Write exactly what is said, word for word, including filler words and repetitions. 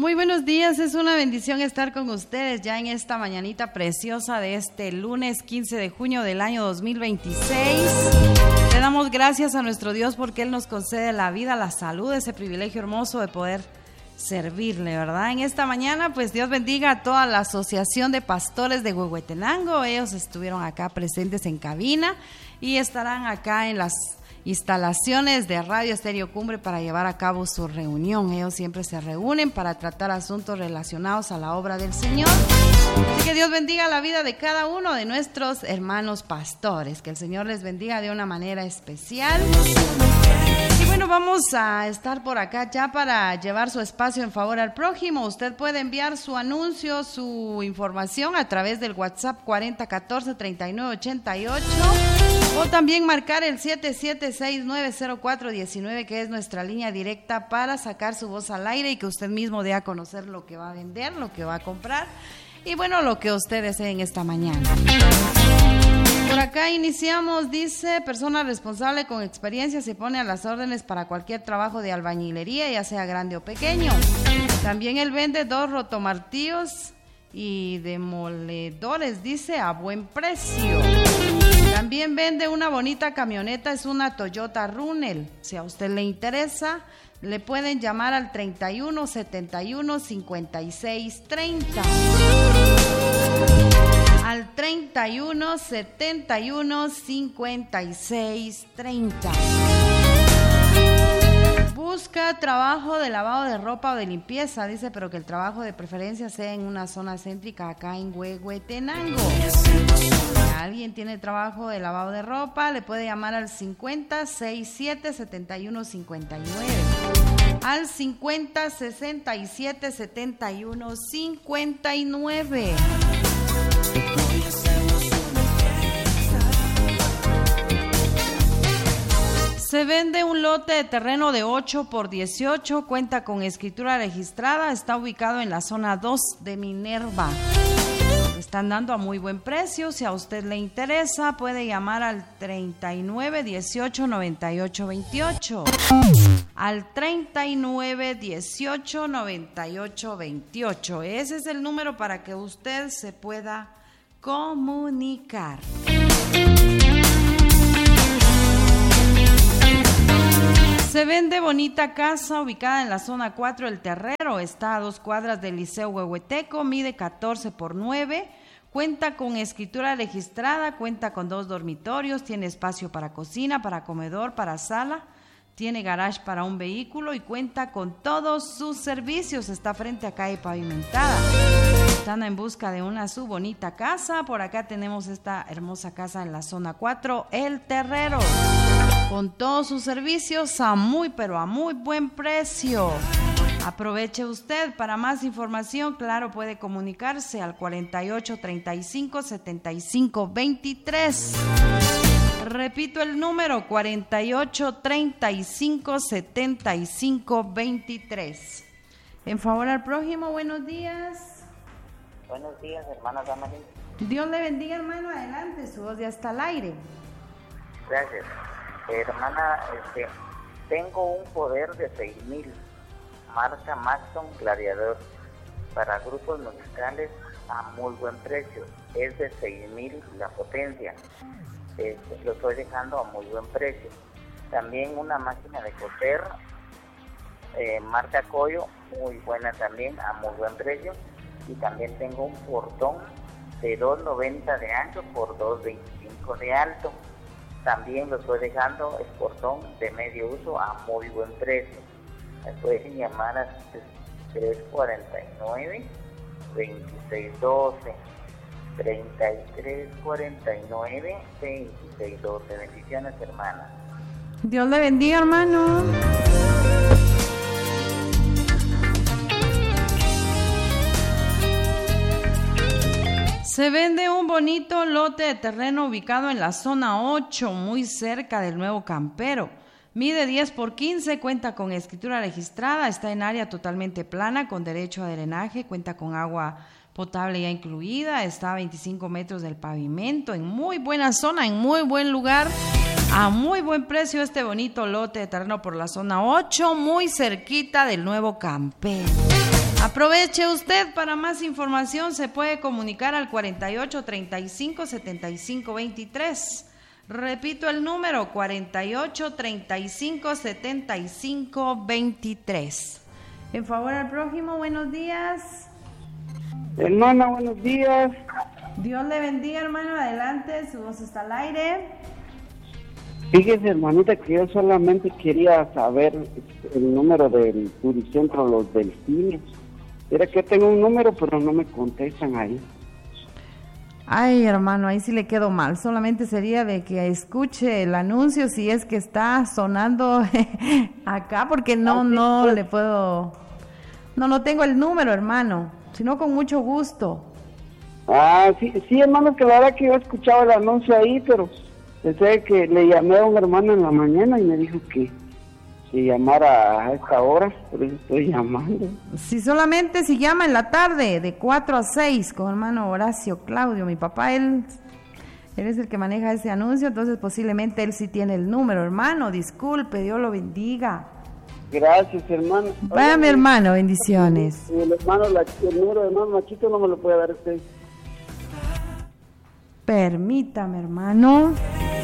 Muy buenos días, es una bendición estar con ustedes ya en esta mañanita preciosa de este lunes quince de junio del año dos mil veintiséis. Le damos gracias a nuestro Dios porque Él nos concede la vida, la salud, ese privilegio hermoso de poder servirle, ¿verdad? En esta mañana, pues Dios bendiga a toda la Asociación de Pastores de Huehuetenango. Ellos estuvieron acá presentes en cabina y estarán acá en las instalaciones de Radio Estéreo Cumbre para llevar a cabo su reunión. Ellos siempre se reúnen para tratar asuntos relacionados a la obra del Señor. Así que Dios bendiga la vida de cada uno de nuestros hermanos pastores. Que el Señor les bendiga de una manera especial. Y bueno, vamos a estar por acá ya para llevar su espacio en favor al prójimo. Usted puede enviar su anuncio, su información a través del WhatsApp cuarenta catorce treinta y nueve ochenta y ocho o también marcar el siete siete seis nueve cero cuatro uno nueve, que es nuestra línea directa para sacar su voz al aire y que usted mismo dé a conocer lo que va a vender, lo que va a comprar y bueno, lo que usted desee en esta mañana. Por acá iniciamos, dice, persona responsable con experiencia se pone a las órdenes para cualquier trabajo de albañilería, ya sea grande o pequeño. También él vende dos rotomartillos y demoledores, dice, a buen precio. También vende una bonita camioneta, es una Toyota Runnel. Si a usted le interesa, le pueden llamar al treinta y uno setenta y uno cincuenta y seis treinta. Al treinta y uno setenta y uno cincuenta y seis treinta. Busca trabajo de lavado de ropa o de limpieza, dice, pero que el trabajo de preferencia sea en una zona céntrica acá en Huehuetenango. Si alguien tiene trabajo de lavado de ropa, le puede llamar al cincuenta sesenta y siete setenta y uno cincuenta y nueve. Al cincuenta sesenta y siete setenta y uno cincuenta y nueve. Se vende un lote de terreno de ocho por dieciocho, cuenta con escritura registrada, está ubicado en la zona dos de Minerva. Lo están dando a muy buen precio, si a usted le interesa puede llamar al treinta y nueve dieciocho noventa y ocho veintiocho. Al treinta y nueve dieciocho noventa y ocho veintiocho. Ese es el número para que usted se pueda comunicar. Se vende bonita casa ubicada en la zona cuatro del Terrero, está a dos cuadras del Liceo Huehueteco, mide catorce por nueve, cuenta con escritura registrada, cuenta con dos dormitorios, tiene espacio para cocina, para comedor, para sala, tiene garage para un vehículo y cuenta con todos sus servicios, está frente a calle pavimentada. Están en busca de una su bonita casa, por acá tenemos esta hermosa casa en la zona cuatro, El Terrero, con todos sus servicios a muy pero a muy buen precio. Aproveche usted. Para más información, claro, puede comunicarse al cuarenta y ocho treinta y cinco setenta y cinco veintitrés. Repito el número, cuarenta y ocho treinta y cinco setenta y cinco veintitrés. En favor al prójimo, buenos días. Buenos días, hermana Damaris. Dios le bendiga, hermano. Adelante, su voz ya está al aire. Gracias. Hermana, este, tengo un poder de seis mil, marca Maxton Gladiador, para grupos musicales a muy buen precio. Es de seis mil la potencia. Este, lo estoy dejando a muy buen precio. También una máquina de coser, eh, marca Coyo, muy buena también, a muy buen precio. Y también tengo un portón de dos noventa de ancho por dos veinticinco de alto. También lo estoy dejando el portón de medio uso a muy buen precio. Me pueden llamar a tres cuarenta y nueve veintiséis doce, treinta y tres cuarenta y nueve veintiséis doce. Bendiciones, hermana. Dios le bendiga, hermano. Se vende un bonito lote de terreno ubicado en la zona ocho, muy cerca del Nuevo Campero. Mide diez por quince, cuenta con escritura registrada, está en área totalmente plana, con derecho a drenaje, cuenta con agua potable ya incluida, está a veinticinco metros del pavimento, en muy buena zona, en muy buen lugar. A muy buen precio este bonito lote de terreno por la zona ocho, muy cerquita del Nuevo Campero. Aproveche usted. Para más información se puede comunicar al cuarenta y ocho, treinta y cinco, setenta y cinco, veintitrés. Repito el número, cuarenta y ocho, treinta y cinco, setenta y cinco, veintitrés. En favor al prójimo, buenos días. Hermana, buenos días. Dios le bendiga, hermano. Adelante, su voz está al aire. Fíjese, hermanita, que yo solamente quería saber el número del Turicentro Los Delfines. Era que tengo un número, pero no me contestan ahí. Ay, hermano, ahí sí le quedo mal. Solamente sería de que escuche el anuncio si es que está sonando acá, porque no, ¿Ah, sí? no Pues... le puedo... No, no tengo el número, hermano, sino con mucho gusto. Ah, sí, sí, hermano, que la verdad que yo escuchaba el anuncio ahí, pero pensé que le llamé a un hermano en la mañana y me dijo que, que llamara a esta hora, por eso estoy llamando. Si solamente si llama en la tarde, de cuatro a seis, con hermano Horacio Claudio, mi papá, él, él es el que maneja ese anuncio, entonces posiblemente él sí tiene el número, hermano, disculpe, Dios lo bendiga. Gracias, hermano. Vaya, mi hermano, bendiciones. El, hermano, la, el número de hermano Machito no me lo puede dar usted. Permítame, hermano.